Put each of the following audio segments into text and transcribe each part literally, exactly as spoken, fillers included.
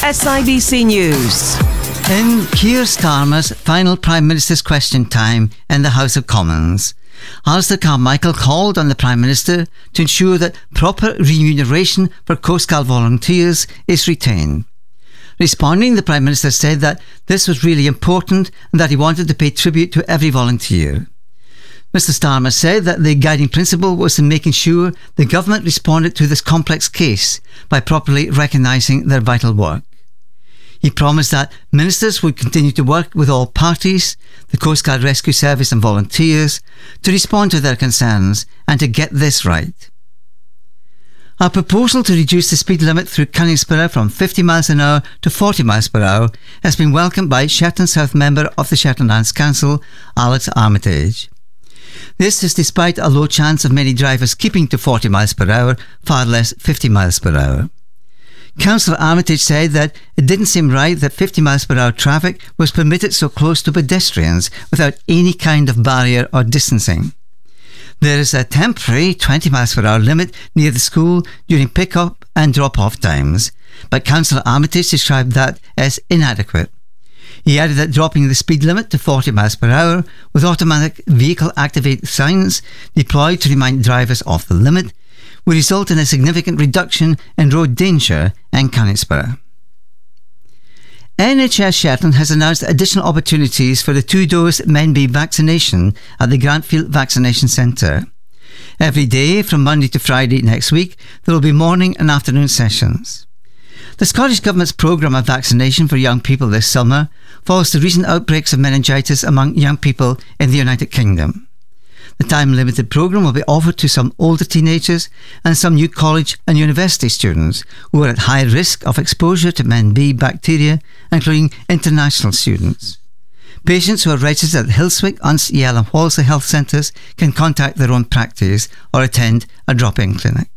S I B C News. In Keir Starmer's final Prime Minister's question time in the House of Commons, Alistair Carmichael called on the Prime Minister to ensure that proper remuneration for Coast Guard volunteers is retained. Responding, the Prime Minister said that this was really important and that he wanted to pay tribute to every volunteer. Mister Starmer said that the guiding principle was in making sure the government responded to this complex case by properly recognising their vital work. He promised that ministers would continue to work with all parties, the Coast Guard Rescue Service and volunteers, to respond to their concerns and to get this right. Our proposal to reduce the speed limit through Cunningsborough from fifty miles an hour to forty miles per hour has been welcomed by Shetland South member of the Shetland Lands Council, Alex Armitage. This is despite a low chance of many drivers keeping to forty miles per hour, far less fifty miles per hour. Councillor Armitage said that it didn't seem right that fifty miles per hour traffic was permitted so close to pedestrians without any kind of barrier or distancing. There is a temporary twenty miles per hour limit near the school during pick-up and drop-off times, but Councillor Armitage described that as inadequate. He added that dropping the speed limit to forty miles per hour with automatic vehicle-activated signs deployed to remind drivers of the limit would result in a significant reduction in road danger in Cunningsborough. N H S Shetland has announced additional opportunities for the two-dose M E N B vaccination at the Grantfield Vaccination Centre. Every day from Monday to Friday next week, there will be morning and afternoon sessions. The Scottish Government's programme of vaccination for young people this summer follows the recent outbreaks of meningitis among young people in the United Kingdom. The time-limited programme will be offered to some older teenagers and some new college and university students who are at high risk of exposure to M E N B bacteria, including international students. Patients who are registered at Hillswick, Unst, Yell and Walsall health centres can contact their own practice or attend a drop-in clinic.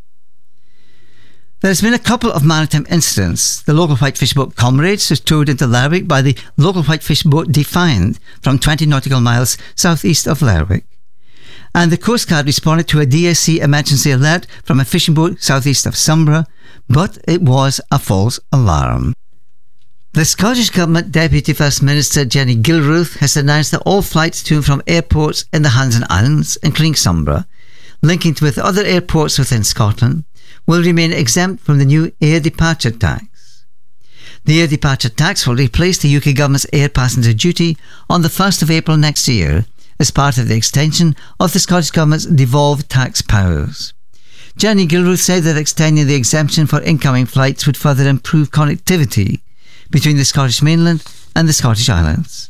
There has been a couple of maritime incidents. The local whitefish boat Comrades was towed into Lerwick by the local whitefish boat Defiant from twenty nautical miles southeast of Lerwick. And the Coast Guard responded to a D S C emergency alert from a fishing boat southeast of Sombra, but it was a false alarm. The Scottish Government Deputy First Minister Jenny Gilruth has announced that all flights to and from airports in the Hansen Islands, including Sombra, linking with other airports within Scotland, will remain exempt from the new air departure tax. The air departure tax will replace the U K Government's air passenger duty on the first of April next year as part of the extension of the Scottish Government's devolved tax powers. Jenny Gilruth said that extending the exemption for incoming flights would further improve connectivity between the Scottish mainland and the Scottish Islands.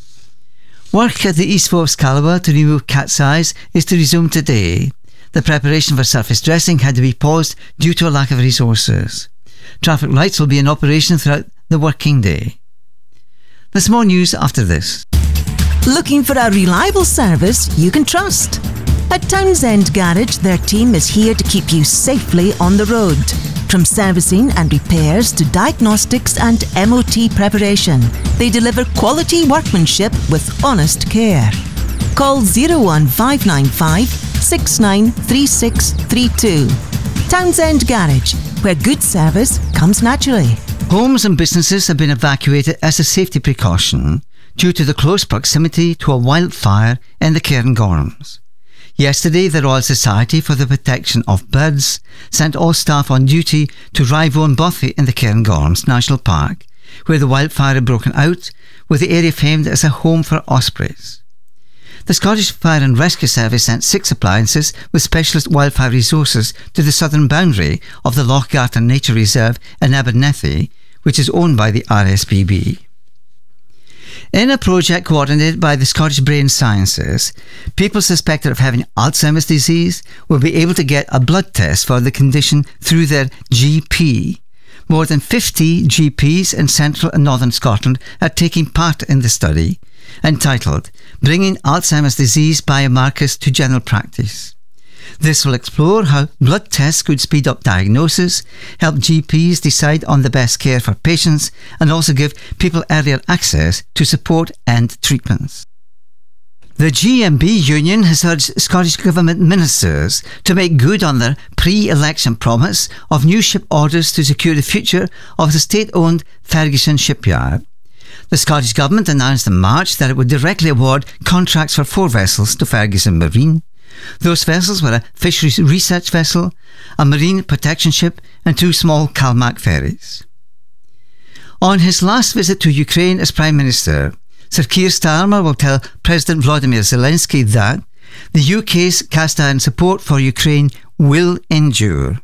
Work at the East Forth Calabar to remove cat's eyes is to resume today. The preparation for surface dressing had to be paused due to a lack of resources. Traffic lights will be in operation throughout the working day. There's more news after this. Looking for a reliable service you can trust? At Townsend Garage, their team is here to keep you safely on the road. From servicing and repairs to diagnostics and M O T preparation, they deliver quality workmanship with honest care. Call zero one five nine five, six nine three six three two. Townsend Garage, where good service comes naturally. Homes and businesses have been evacuated as a safety precaution due to the close proximity to a wildfire in the Cairngorms. Yesterday, the Royal Society for the Protection of Birds sent all staff on duty to Rivone Bothy in the Cairngorms National Park, where the wildfire had broken out, with the area famed as a home for ospreys. The Scottish Fire and Rescue Service sent six appliances with specialist wildfire resources to the southern boundary of the Lochgarten Nature Reserve in Abernethy, which is owned by the R S P B. In a project coordinated by the Scottish Brain Sciences, people suspected of having Alzheimer's disease will be able to get a blood test for the condition through their G P. More than fifty G Ps in central and northern Scotland are taking part in the study, entitled Bringing Alzheimer's Disease Biomarkers to General Practice. This will explore how blood tests could speed up diagnosis, help G Ps decide on the best care for patients, and also give people earlier access to support and treatments. The G M B union has urged Scottish Government ministers to make good on their pre-election promise of new ship orders to secure the future of the state-owned Ferguson shipyard. The Scottish Government announced in March that it would directly award contracts for four vessels to Ferguson Marine. Those vessels were a fisheries research vessel, a marine protection ship and two small Calmac ferries. On his last visit to Ukraine as Prime Minister, Sir Keir Starmer will tell President Volodymyr Zelensky that the U K's cast-iron support for Ukraine will endure.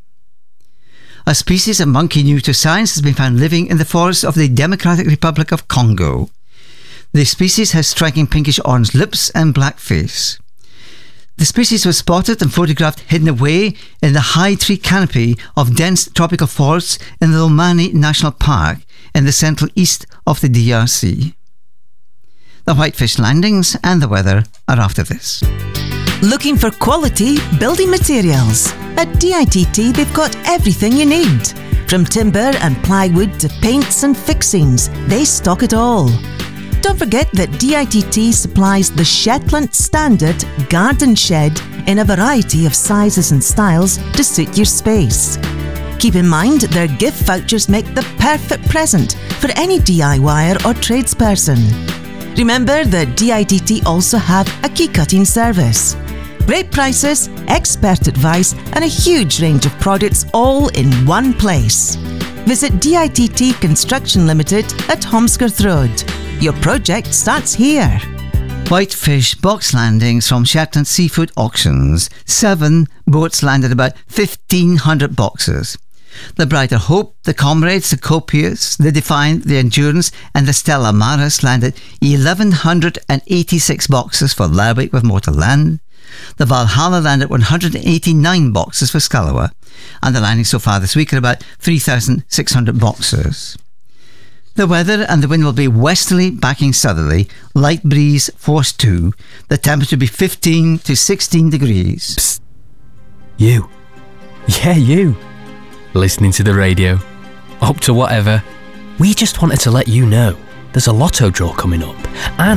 A species of monkey new to science has been found living in the forests of the Democratic Republic of Congo. The species has striking pinkish-orange lips and black face. The species was spotted and photographed hidden away in the high tree canopy of dense tropical forests in the Lomani National Park in the central east of the D R C. The Whitefish landings and the weather are after this. Looking for quality building materials? At D I T T they've got everything you need. From timber and plywood to paints and fixings, they stock it all. Don't forget that D I T T supplies the Shetland Standard Garden Shed in a variety of sizes and styles to suit your space. Keep in mind their gift vouchers make the perfect present for any DIYer or tradesperson. Remember that D I T T also have a key cutting service. Great prices, expert advice and a huge range of products all in one place. Visit D I T T Construction Limited at Holmesworth Road. Your project starts here. Whitefish box landings from Shetland Seafood Auctions. Seven boats landed about fifteen hundred boxes. The Brighter Hope, the Comrades, the Copious, the Defiant, the Endurance and the Stella Maris landed eleven eighty-six boxes for Lerwick with more to land. The Valhalla landed one hundred eighty-nine boxes for Scalawa, and the landings so far this week are about three thousand six hundred boxes. The weather and the wind will be westerly backing southerly, light breeze force two. The temperature will be fifteen to sixteen degrees. Psst. You. Yeah, you. Listening to the radio. Up to whatever. We just wanted to let you know there's a lotto draw coming up, and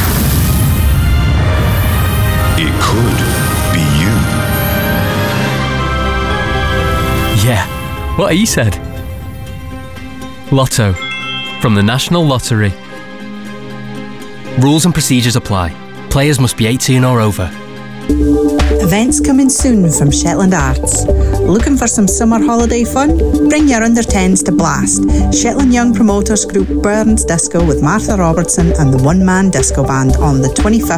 it could be you. Yeah, what he said. Lotto from the National Lottery. Rules and procedures apply. Players must be eighteen or over. Events coming soon from Shetland Arts. Looking for some summer holiday fun? Bring your under tens to Blast, Shetland Young Promoters Group Burns Disco with Martha Robertson and the One Man Disco Band on the twenty-fifth